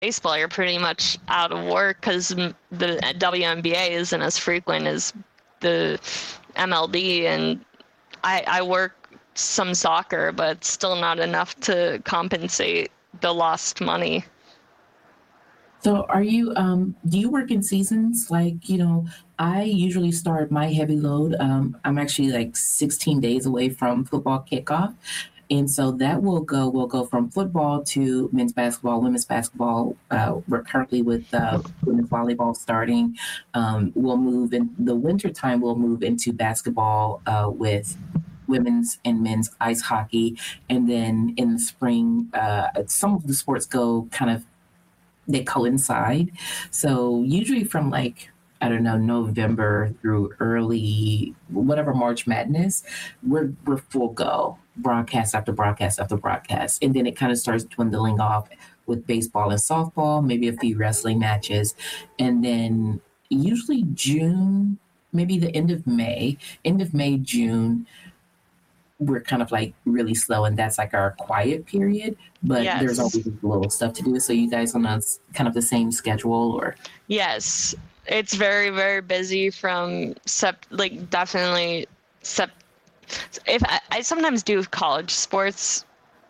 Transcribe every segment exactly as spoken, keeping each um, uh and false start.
baseball, you're pretty much out of work because the W N B A isn't as frequent as the M L B, and I, I work some soccer, but still not enough to compensate the lost money. So are you, um, do you work in seasons? Like, you know, I usually start my heavy load. Um, I'm actually like sixteen days away from football kickoff. And so that will go, we'll go from football to men's basketball, women's basketball. Uh, we're currently with uh, women's volleyball starting. Um, we'll move in the winter time, we'll move into basketball uh, with women's and men's ice hockey. And then in the spring, uh, some of the sports go kind of, they coincide. So usually from like, I don't know, November through early, whatever, March Madness, we're, we're full go, broadcast after broadcast after broadcast. And then it kind of starts dwindling off with baseball and softball, maybe a few wrestling matches. And then usually June, maybe the end of May, end of May, June, we're kind of like really slow, and that's like our quiet period, but yes. There's always little stuff to do. So you guys on a kind of the same schedule, or? Yes, it's very, very busy from sep, like definitely sep. If I, I sometimes do college sports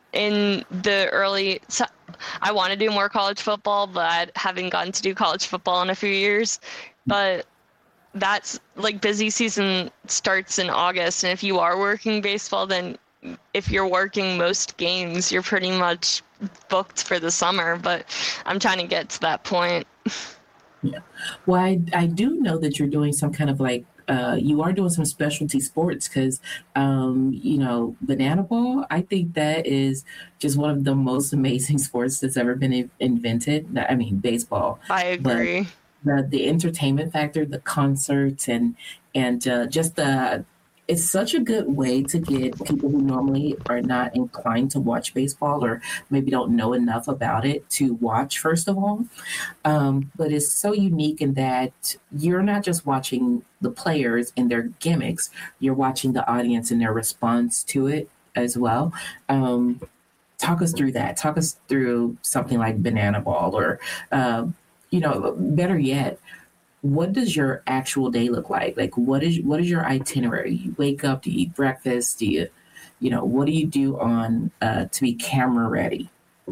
in the early, so I want to do more college football, but I haven't gotten to do college football in a few years, but that's like busy season starts in August. And if you are working baseball, then if you're working most games, you're pretty much booked for the summer, but I'm trying to get to that point. Yeah. Well, I, I do know that you're doing some kind of like, uh, you are doing some specialty sports because, um, you know, banana ball, I think that is just one of the most amazing sports that's ever been invented. I mean, baseball. I agree. But the the entertainment factor, the concerts, and and uh, just the it's such a good way to get people who normally are not inclined to watch baseball or maybe don't know enough about it to watch, first of all. Um, but it's so unique in that you're not just watching the players and their gimmicks, you're watching the audience and their response to it as well. Um, talk us through that. Talk us through something like banana ball or uh, you know, better yet, what does your actual day look like? Like, what is what is your itinerary? You wake up, do you eat breakfast? Do you, you know, what do you do on uh, to be camera ready?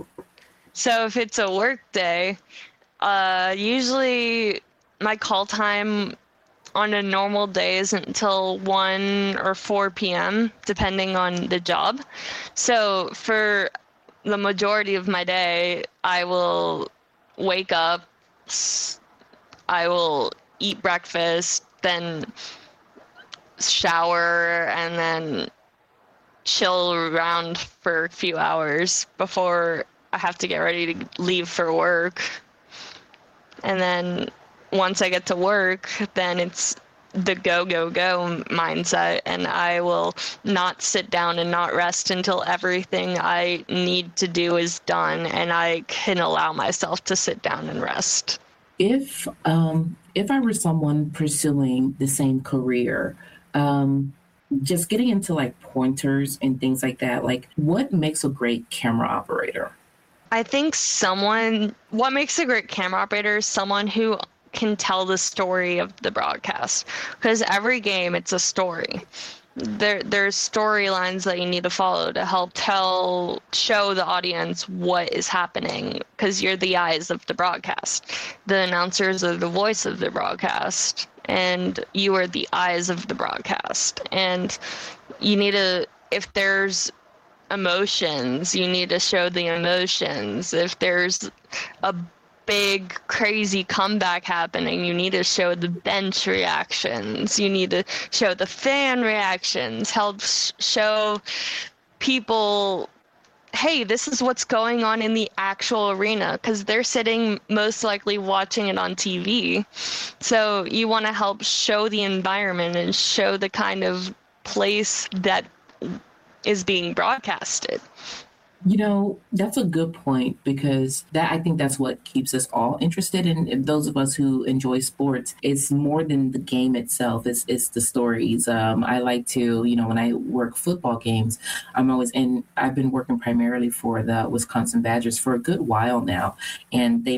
So if it's a work day, uh, usually my call time on a normal day isn't until one or four p.m., depending on the job. So for the majority of my day, I will wake up, I will eat breakfast, then shower, and then chill around for a few hours before I have to get ready to leave for work. And then once I get to work, then it's the go, go, go mindset, and I will not sit down and not rest until everything I need to do is done and I can allow myself to sit down and rest. If um, if I were someone pursuing the same career, um, just getting into like pointers and things like that, like what makes a great camera operator? I think someone, what makes a great camera operator is someone who can tell the story of the broadcast, because every game it's a story. There, there's storylines that you need to follow to help tell, show the audience what is happening, because you're the eyes of the broadcast. The announcers are the voice of the broadcast, and you are the eyes of the broadcast. And you need to, if there's emotions, you need to show the emotions. If there's a big crazy comeback happening, you need to show the bench reactions, you need to show the fan reactions, help sh- show people, hey, this is what's going on in the actual arena, because they're sitting most likely watching it on T V. So you want to help show the environment and show the kind of place that is being broadcasted. You know, that's a good point because that I think that's what keeps us all interested in, in those of us who enjoy sports. It's more than the game itself. It's it's the stories. Um, I like to, you know, when I work football games, I'm always and I've been working primarily for the Wisconsin Badgers for a good while now, and they